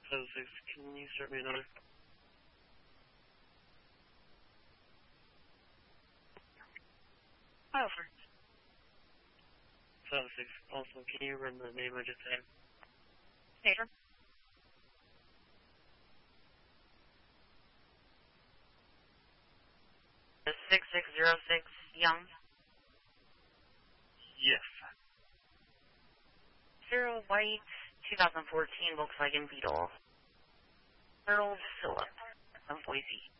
76, can you start me another? Over. 76, also, can you run the name I just had? Major. The 6606 Young. Yes. 0 white 2014 Volkswagen Beetle. Earl Phillip of Boise.